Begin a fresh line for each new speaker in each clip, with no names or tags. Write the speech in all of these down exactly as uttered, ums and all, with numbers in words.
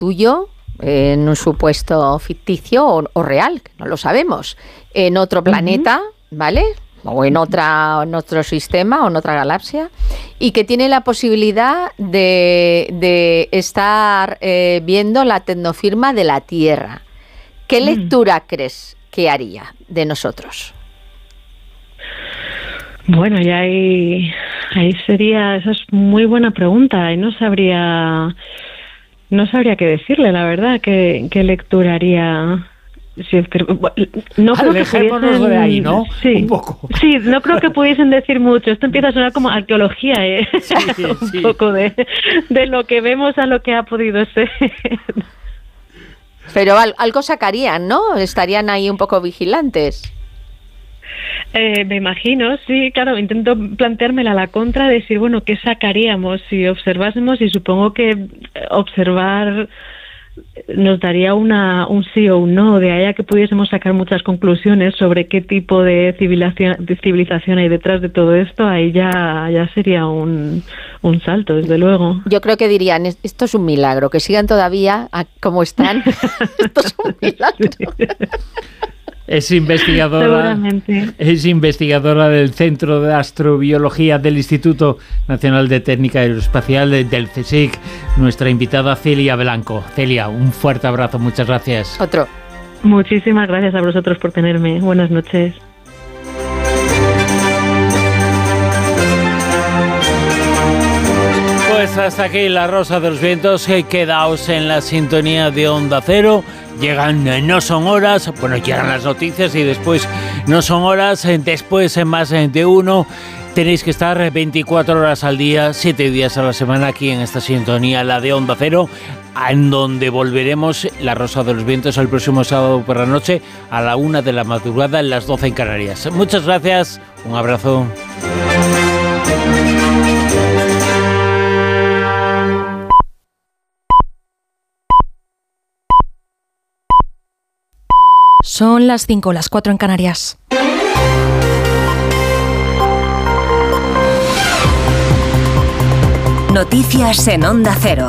tuyo, en un supuesto ficticio o, o real, que no lo sabemos, en otro planeta, uh-huh. ¿vale?, o en otra en otro sistema o en otra galaxia, y que tiene la posibilidad de, de estar eh, viendo la tecnofirma de la Tierra. ¿Qué lectura mm. crees que haría de nosotros?
Bueno, ya ahí, ahí sería, esa es muy buena pregunta, y no sabría no sabría qué decirle, la verdad, qué, qué lectura haría. Sí, no creo que pudiesen,
de ahí, ¿no?
Sí,
un poco.
Sí, no creo que pudiesen decir mucho. Esto empieza a sonar como arqueología, ¿eh?
Sí, sí,
un
sí.
poco de, de lo que vemos a lo que ha podido ser.
Pero algo sacarían, ¿no? Estarían ahí un poco vigilantes.
Eh, me imagino, sí, claro, intento planteármela a la contra, decir, bueno, ¿qué sacaríamos si observásemos? Y supongo que observar nos daría una un sí o un no, de ahí a que pudiésemos sacar muchas conclusiones sobre qué tipo de civilización, de civilización hay detrás de todo esto. Ahí ya, ya sería un, un salto, desde luego.
Yo creo que dirían, esto es un milagro, que sigan todavía como están. Esto es un milagro.
Es investigadora, es investigadora del Centro de Astrobiología del Instituto Nacional de Técnica Aeroespacial del C S I C, nuestra invitada Celia Blanco. Celia, un fuerte abrazo, muchas gracias.
Otro.
Muchísimas gracias a vosotros por tenerme. Buenas noches.
Pues hasta aquí la Rosa de los Vientos. Quedaos en la sintonía de Onda Cero. Llegan, no son horas, bueno, llegan las noticias y después no son horas, después en más de uno. Tenéis que estar veinticuatro horas al día, siete días a la semana aquí en esta sintonía, la de Onda Cero, en donde volveremos la Rosa de los Vientos el próximo sábado por la noche a la una de la madrugada, en las doce en Canarias. Muchas gracias, un abrazo.
Son las cinco, las cuatro en Canarias.
Noticias en Onda Cero.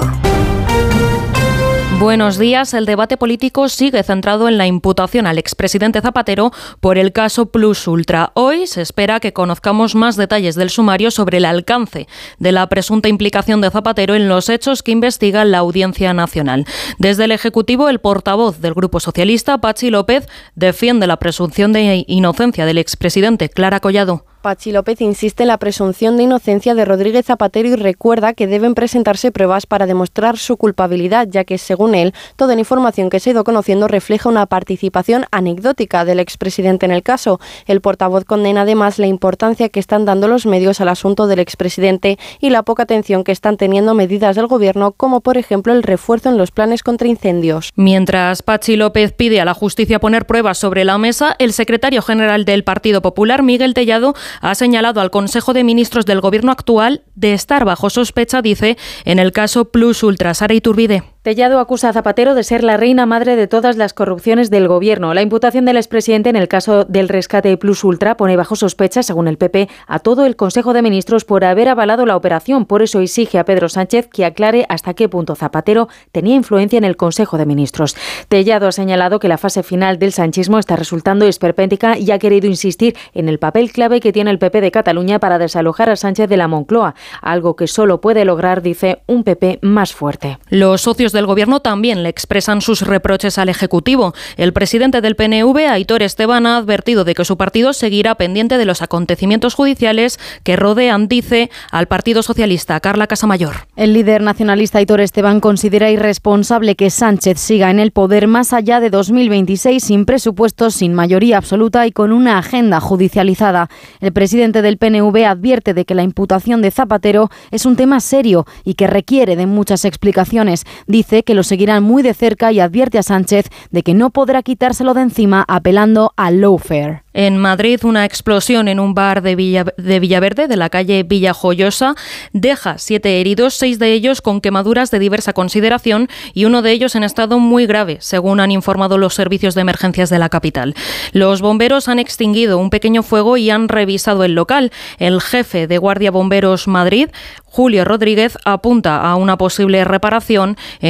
Buenos días. El debate político sigue centrado en la imputación al expresidente Zapatero por el caso Plus Ultra. Hoy se espera que conozcamos más detalles del sumario sobre el alcance de la presunta implicación de Zapatero en los hechos que investiga la Audiencia Nacional. Desde el Ejecutivo, el portavoz del Grupo Socialista, Patxi López, defiende la presunción de inocencia del expresidente. Clara Collado.
Patxi López insiste en la presunción de inocencia de Rodríguez Zapatero y recuerda que deben presentarse pruebas para demostrar su culpabilidad, ya que, según él, toda la información que se ha ido conociendo refleja una participación anecdótica del expresidente en el caso. El portavoz condena además la importancia que están dando los medios al asunto del expresidente y la poca atención que están teniendo medidas del Gobierno, como por ejemplo el refuerzo en los planes contra incendios.
Mientras Patxi López pide a la justicia poner pruebas sobre la mesa, el secretario general del Partido Popular, Miguel Tellado, ha señalado al Consejo de Ministros del Gobierno actual de estar bajo sospecha, dice, en el caso Plus Ultra. Sara Iturbide.
Tellado acusa a Zapatero de ser la reina madre de todas las corrupciones del Gobierno. La imputación del expresidente en el caso del rescate Plus Ultra pone bajo sospecha, según el P P, a todo el Consejo de Ministros por haber avalado la operación. Por eso exige a Pedro Sánchez que aclare hasta qué punto Zapatero tenía influencia en el Consejo de Ministros. Tellado ha señalado que la fase final del sanchismo está resultando esperpéntica y ha querido insistir en el papel clave que tiene el P P de Cataluña para desalojar a Sánchez de la Moncloa, algo que solo puede lograr, dice, un P P más fuerte.
Los socios del Gobierno también le expresan sus reproches al Ejecutivo. El presidente del P N V, Aitor Esteban, ha advertido de que su partido seguirá pendiente de los acontecimientos judiciales que rodean, dice, al Partido Socialista. Carla Casamayor.
El líder nacionalista Aitor Esteban considera irresponsable que Sánchez siga en el poder más allá de dos mil veintiséis sin presupuestos, sin mayoría absoluta y con una agenda judicializada. El presidente del P N V advierte de que la imputación de Zapatero es un tema serio y que requiere de muchas explicaciones. Dice que lo seguirán muy de cerca y advierte a Sánchez de que no podrá quitárselo de encima apelando al lawfare.
En Madrid, una explosión en un bar de, Villa, de Villaverde, de la calle Villajoyosa, deja siete heridos, seis de ellos con quemaduras de diversa consideración y uno de ellos en estado muy grave, según han informado los servicios de emergencias de la capital. Los bomberos han extinguido un pequeño fuego y han revisado el local. El jefe de Guardia Bomberos Madrid, Julio Rodríguez, apunta a una posible reparación en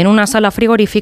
en una sala frigorífica